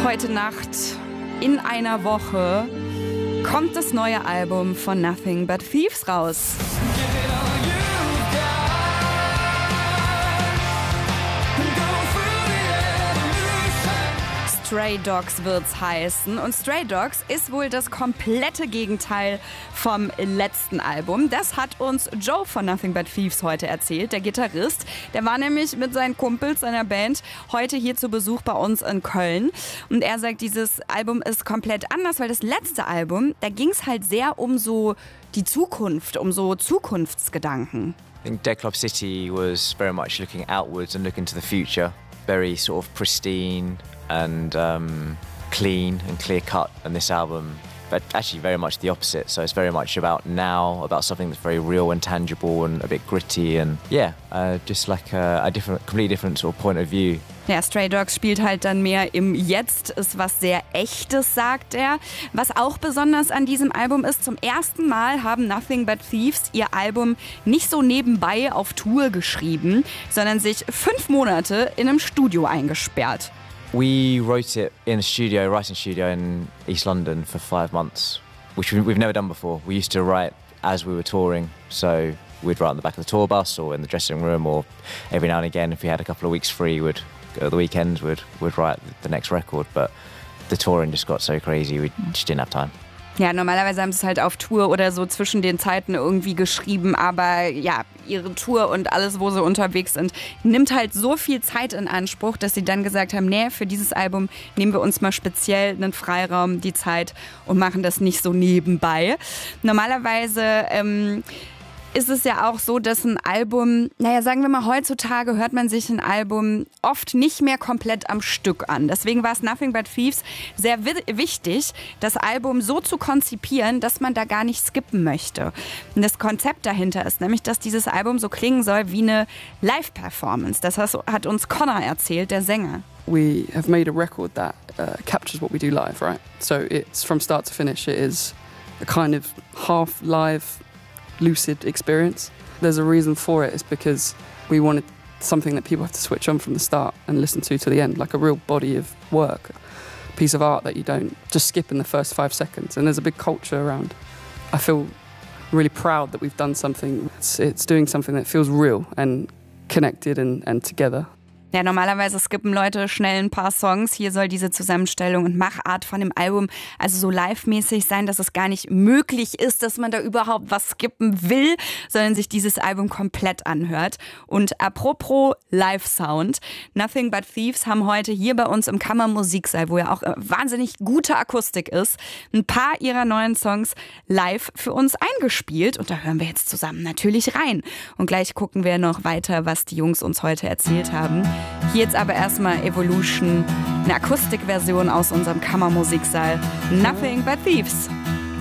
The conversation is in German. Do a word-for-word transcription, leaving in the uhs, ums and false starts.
Heute Nacht, in einer Woche, kommt das neue Album von Nothing But Thieves raus. Stray Dogs wird's heißen. Und Stray Dogs ist wohl das komplette Gegenteil vom letzten Album. Das hat uns Joe von Nothing But Thieves heute erzählt, der Gitarrist. Der war nämlich mit seinen Kumpels, seiner Band, heute hier zu Besuch bei uns in Köln. Und er sagt, dieses Album ist komplett anders, weil das letzte Album, da ging's halt sehr um so die Zukunft, um so Zukunftsgedanken. I think Dead Club City was very much looking outwards and looking to the future. Very sort of pristine and um, clean and clear cut, and this album, but actually very much the opposite. So it's very much about now, about something that's very real and tangible and a bit gritty, and yeah, uh, just like a, a different, completely different sort of point of view. Ja, Stray Dogs spielt halt dann mehr im Jetzt, ist was sehr Echtes, sagt er. Was auch besonders an diesem Album ist, zum ersten Mal haben Nothing But Thieves ihr Album nicht so nebenbei auf Tour geschrieben, sondern sich fünf Monate in einem Studio eingesperrt. We wrote it in a studio, writing studio in East London for five months, which we've never done before. We used to write as we were touring, so we'd write on the back of the tour bus or in the dressing room, or every now and again, if we had a couple of weeks free, we'd go to the weekends, we'd, we'd write the next record. But the touring just got so crazy, we just didn't have time. Ja, normalerweise haben sie es halt auf Tour oder so zwischen den Zeiten irgendwie geschrieben, aber ja, ihre Tour und alles, wo sie unterwegs sind, nimmt halt so viel Zeit in Anspruch, dass sie dann gesagt haben, nee, für dieses Album nehmen wir uns mal speziell einen Freiraum, die Zeit und machen das nicht so nebenbei. Normalerweise ähm, ist es ja auch so, dass ein Album, naja, sagen wir mal, heutzutage hört man sich ein Album oft nicht mehr komplett am Stück an. Deswegen war es Nothing But Thieves sehr wi- wichtig, das Album so zu konzipieren, dass man da gar nicht skippen möchte. Und das Konzept dahinter ist nämlich, dass dieses Album so klingen soll wie eine Live-Performance. Das hat uns Connor erzählt, der Sänger. We have made a record that uh, captures what we do live, right? So it's from start to finish. It is a kind of half live, lucid experience. There's a reason for it. It's because we wanted something that people have to switch on from the start and listen to to the end, like a real body of work, a piece of art that you don't just skip in the first five seconds. And there's a big culture around. I feel really proud that we've done something. It's, it's doing something that feels real and connected and, and together. Ja, normalerweise skippen Leute schnell ein paar Songs. Hier soll diese Zusammenstellung und Machart von dem Album also so live-mäßig sein, dass es gar nicht möglich ist, dass man da überhaupt was skippen will, sondern sich dieses Album komplett anhört. Und apropos Live-Sound, Nothing But Thieves haben heute hier bei uns im Kammermusiksaal, wo ja auch wahnsinnig gute Akustik ist, ein paar ihrer neuen Songs live für uns eingespielt. Und da hören wir jetzt zusammen natürlich rein. Und gleich gucken wir noch weiter, was die Jungs uns heute erzählt haben. Hier jetzt aber erstmal Evolution, eine Akustikversion aus unserem Kammermusiksaal. Nothing But Thieves.